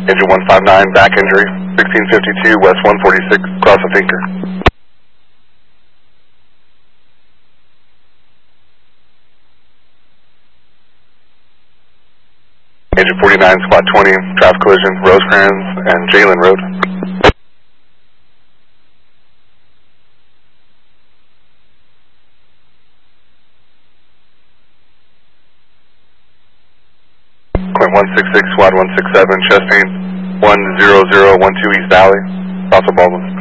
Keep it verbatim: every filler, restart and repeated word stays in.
Engine one five nine, back injury, sixteen fifty-two, west one forty-six, cross a thinker. Engine forty-nine, squad twenty, traffic collision, Rosecrans and Jalen Road. Point one six six, squad one six seven, chest pain, one zero zero one two East Valley, south of Baldwin.